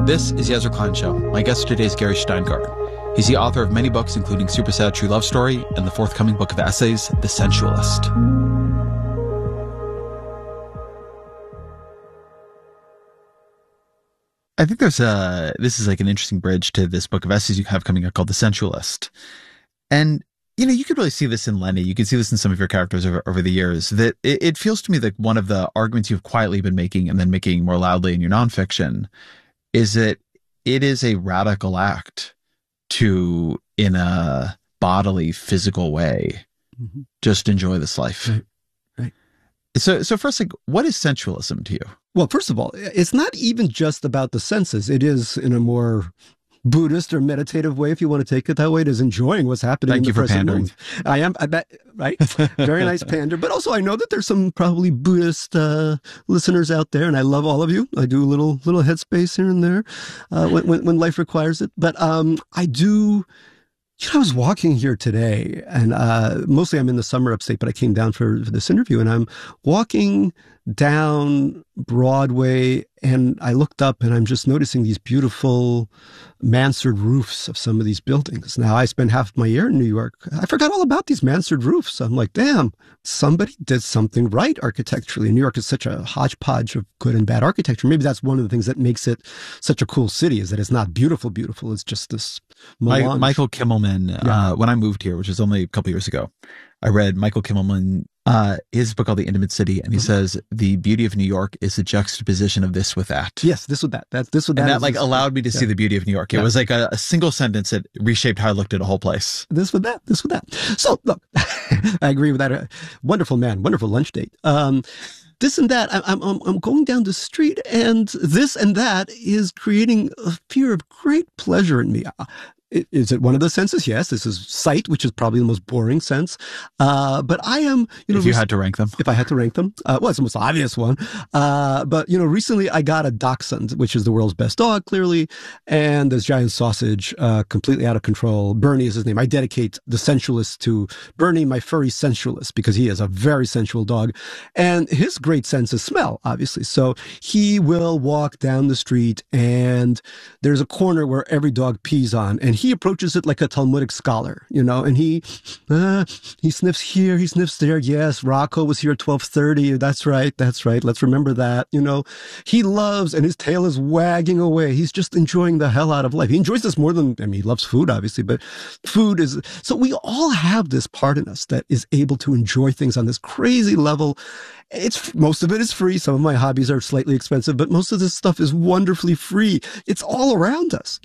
This is the Ezra Klein Show. My guest today is Gary Shteyngart. He's the author of many books, including Super Sad True Love Story and the forthcoming book of essays, The Sensualist. I think this is like an interesting bridge to this book of essays you have coming out called The Sensualist. And, you know, you could really see this in Lenny. You can see this in some of your characters over the years, that it feels to me like one of the arguments you've quietly been making and then making more loudly in your nonfiction is that it is a radical act to, in a bodily, physical way, just enjoy this life. Right. So first, like, what is sensualism to you? Well, first of all, it's not even just about the senses. It is, in a more Buddhist or meditative way, if you want to take it that way, it is enjoying what's happening in the present moment. I bet, right? Very nice pander. But also, I know that there's some probably Buddhist listeners out there, and I love all of you. I do a little headspace here and there when life requires it. But I do. You know, I was walking here today, and mostly I'm in the summer upstate, but I came down for this interview, and I'm walking down Broadway, and I looked up, and I'm just noticing these beautiful mansard roofs of some of these buildings. Now, I spent half my year in New York. I forgot all about these mansard roofs. I'm like, damn, somebody did something right architecturally. New York is such a hodgepodge of good and bad architecture. Maybe that's one of the things that makes it such a cool city, is that it's not beautiful. It's just this melange. Michael Kimmelman, when I moved here, which was only a couple years ago, I read Michael Kimmelman, his book called The Intimate City, and he says the beauty of New York is the juxtaposition of this with that. Yes, this with that. This with that. And that like allowed me to see the beauty of New York. It was like a single sentence that reshaped how I looked at a whole place. This with that. So look, I agree with that. Wonderful man, wonderful lunch date. This and that. I'm going down the street, and this and that is creating a fear of great pleasure in me. Is it one of the senses? Yes, this is sight, which is probably the most boring sense. But I am, if you had to rank them, if I had to rank them, well, it's the most obvious one. But recently I got a Dachshund, which is the world's best dog, clearly, and this giant sausage, completely out of control. Bernie is his name. I dedicate The Sensualist to Bernie, my furry sensualist, because he is a very sensual dog, and his great sense is smell, obviously. So he will walk down the street, and there's a corner where every dog pees on, and he approaches it like a Talmudic scholar, and he sniffs here, he sniffs there. Yes, Rocco was here at 12:30. That's right. Let's remember that. He loves, and his tail is wagging away. He's just enjoying the hell out of life. He enjoys this more than, he loves food, obviously, but food is, so we all have this part in us that is able to enjoy things on this crazy level. Most of it is free. Some of my hobbies are slightly expensive, but most of this stuff is wonderfully free. It's all around us,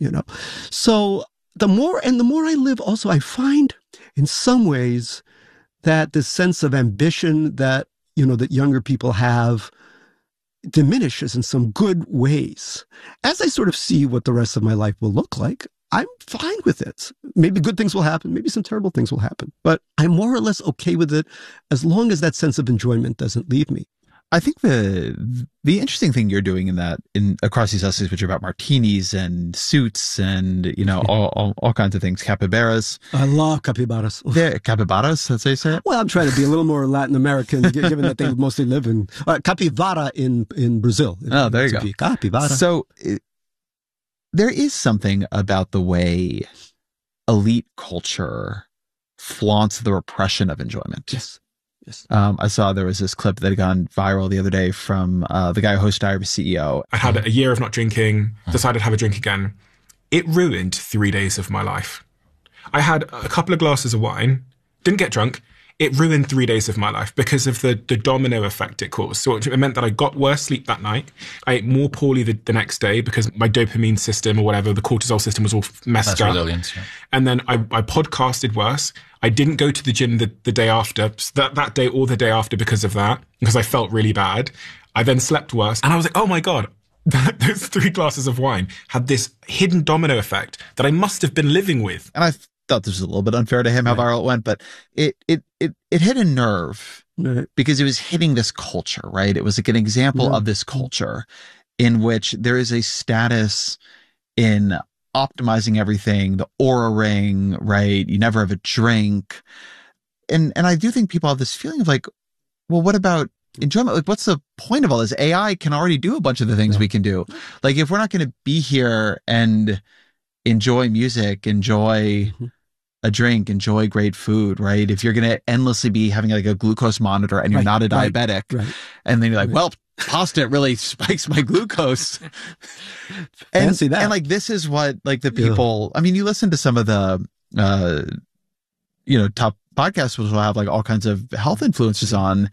So the more I live, also, I find in some ways that this sense of ambition that, that younger people have diminishes in some good ways. As I sort of see what the rest of my life will look like, I'm fine with it. Maybe good things will happen. Maybe some terrible things will happen. But I'm more or less okay with it as long as that sense of enjoyment doesn't leave me. I think the interesting thing you're doing in across these essays, which are about martinis and suits and all kinds of things, capybaras. I love capybaras. Capybaras, that's how you say it. Well, I'm trying to be a little more Latin American, given that they mostly live in capivara in Brazil. Oh, there you go. Capybara. So there is something about the way elite culture flaunts the repression of enjoyment. Yes. I saw there was this clip that had gone viral the other day from the guy who hosts Diary of a CEO. I had a year of not drinking, decided to have a drink again. It ruined 3 days of my life. I had a couple of glasses of wine, didn't get drunk. It ruined 3 days of my life because of the domino effect it caused. So it meant that I got worse sleep that night. I ate more poorly the next day because my dopamine system or whatever, the cortisol system was all messed up. Resilience, yeah. And then I podcasted worse. I didn't go to the gym the day after, that day or the day after because of that, because I felt really bad. I then slept worse. And I was like, oh my God, those 3 glasses of wine had this hidden domino effect that I must have been living with. And I thought this was a little bit unfair to him how viral it went, but it hit a nerve because it was hitting this culture, right? It was like an example of this culture in which there is a status in optimizing everything, the Oura ring, right? You never have a drink. And I do think people have this feeling of like, well, what about enjoyment. Like, what's the point of all this? AI can already do a bunch of the things we can do. Like, if we're not going to be here and enjoy music, enjoy a drink, enjoy great food, right? If you're going to endlessly be having like a glucose monitor and you're not a diabetic, and then you're like, well, pasta really spikes my glucose. Fancy that. And like, this is what like the people, I mean, you listen to some of the, top podcasts will have like all kinds of health influences on.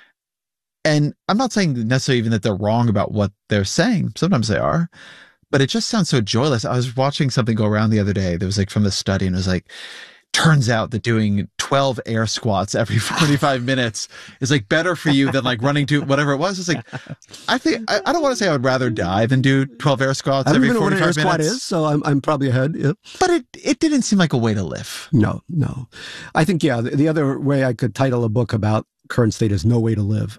And I'm not saying necessarily even that they're wrong about what they're saying. Sometimes they are, but it just sounds so joyless. I was watching something go around the other day that was like from the study, and it was like, turns out that doing 12 air squats every 45 minutes is like better for you than like running to whatever it was. It's like, I think, I don't want to say I would rather die than do 12 air squats every 45 minutes. I don't even know what an air squat is, so I'm probably ahead. Yeah. But it didn't seem like a way to live. No. I think, the other way I could title a book about current state is no way to live.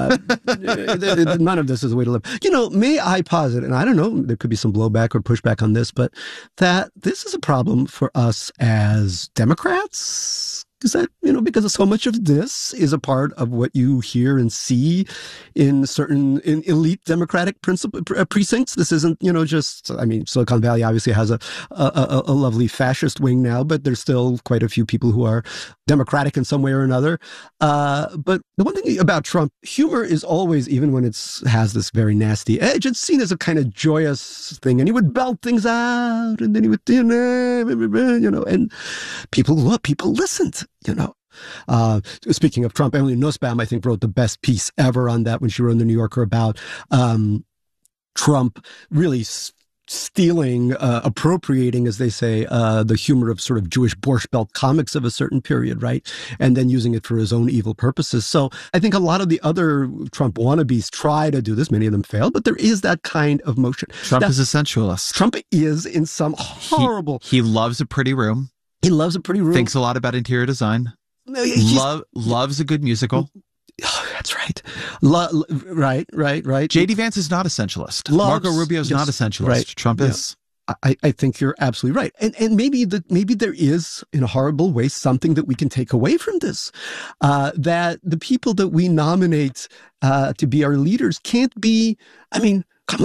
None of this is a way to live. May I posit, and I don't know, there could be some blowback or pushback on this, but that this is a problem for us as Democrats. Is that, because so much of this is a part of what you hear and see in certain elite Democratic precincts. This isn't, just, Silicon Valley obviously has a lovely fascist wing now, but there's still quite a few people who are Democratic in some way or another. But the one thing about Trump, humor is always, even when it has this very nasty edge, it's seen as a kind of joyous thing. And he would belt things out, and then he would, and people listened. Speaking of Trump, Emily Nussbaum, I think, wrote the best piece ever on that when she wrote in the New Yorker about Trump really stealing, appropriating, as they say, the humor of sort of Jewish Borscht Belt comics of a certain period, right? And then using it for his own evil purposes. So I think a lot of the other Trump wannabes try to do this. Many of them fail, but there is that kind of motion. Trump is a sensualist. Trump is in some horrible... He loves a pretty room. He loves a pretty room. Thinks a lot about interior design. Loves a good musical. Oh, that's right. Right. J.D. Vance is not a sensualist. Marco Rubio is not a sensualist. Right. Trump is. I think you're absolutely right. And maybe there is, in a horrible way, something that we can take away from this. That the people that we nominate to be our leaders can't be,